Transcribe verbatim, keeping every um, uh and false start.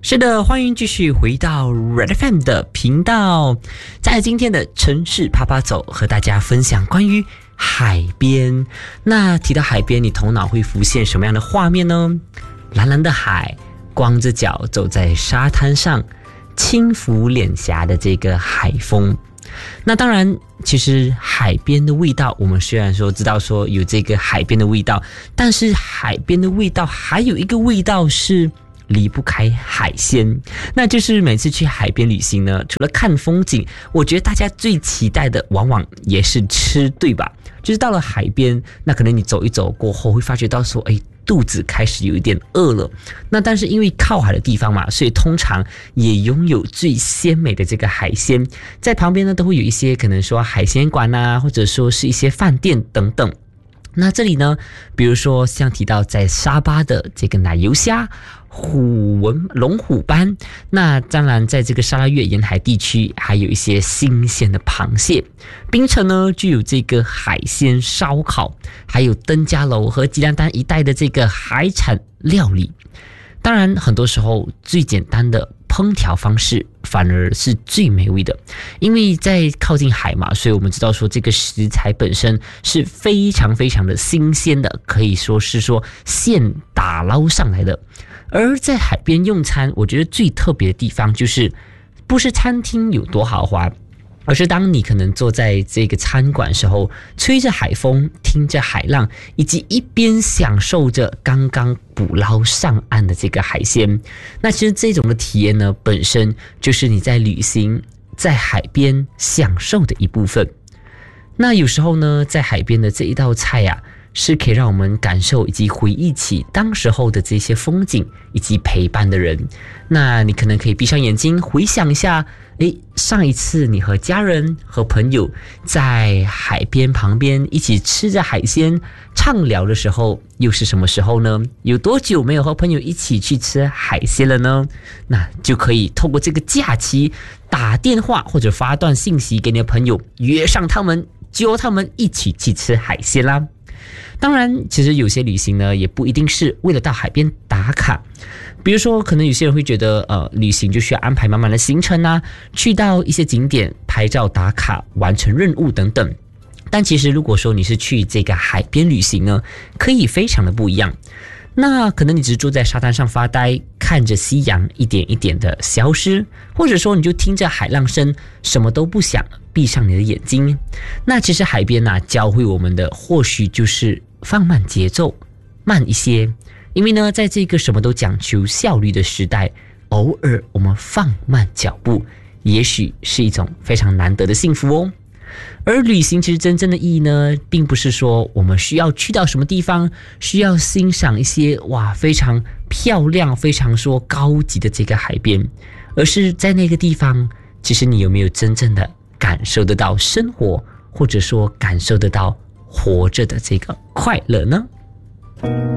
是的，欢迎继续回到 Red F M 的频道。在今天的城市趴趴走，和大家分享关于海边。那提到海边，你头脑会浮现什么样的画面呢？蓝蓝的海，光着脚走在沙滩上，轻拂脸颊的这个海风。那当然，其实海边的味道，我们虽然说知道说有这个海边的味道，但是海边的味道还有一个味道是离不开海鲜。那就是每次去海边旅行呢，除了看风景，我觉得大家最期待的往往也是吃，对吧？就是到了海边，那可能你走一走过后会发觉到说，哎，肚子开始有一点饿了。那但是因为靠海的地方嘛，所以通常也拥有最鲜美的这个海鲜，在旁边呢都会有一些可能说海鲜馆啊，或者说是一些饭店等等。那这里呢，比如说像提到在沙巴的这个奶油虾、虎纹龙虎斑，那当然在这个沙拉越沿海地区还有一些新鲜的螃蟹。槟城呢就有这个海鲜烧烤，还有登嘉楼和吉兰丹一带的这个海产料理。当然很多时候最简单的烹调方式反而是最美味的，因为在靠近海嘛，所以我们知道说这个食材本身是非常非常的新鲜的，可以说是说现打捞上来的。而在海边用餐，我觉得最特别的地方就是不是餐厅有多豪华，而是当你可能坐在这个餐馆时候，吹着海风，听着海浪，以及一边享受着刚刚捕捞上岸的这个海鲜。那其实这种的体验呢，本身就是你在旅行在海边享受的一部分。那有时候呢，在海边的这一道菜啊，是可以让我们感受以及回忆起当时候的这些风景以及陪伴的人。那你可能可以闭上眼睛回想一下，诶，上一次你和家人和朋友在海边旁边一起吃着海鲜畅聊的时候又是什么时候呢？有多久没有和朋友一起去吃海鲜了呢？那就可以透过这个假期打电话或者发段信息给你的朋友，约上他们，揪他们一起去吃海鲜啦。当然其实有些旅行呢也不一定是为了到海边打卡，比如说可能有些人会觉得呃，旅行就需要安排满满的行程啊，去到一些景点拍照打卡，完成任务等等。但其实如果说你是去这个海边旅行呢，可以非常的不一样。那可能你只是坐在沙滩上发呆，看着夕阳一点一点的消失，或者说你就听着海浪声，什么都不想，闭上你的眼睛。那其实海边啊，教会我们的或许就是放慢节奏，慢一些。因为呢，在这个什么都讲求效率的时代，偶尔我们放慢脚步，也许是一种非常难得的幸福哦。而旅行其实真正的意义呢，并不是说我们需要去到什么地方，需要欣赏一些哇非常漂亮、非常说高级的这个海边，而是在那个地方，其实你有没有真正的感受得到生活，或者说感受得到活着的这个快乐呢？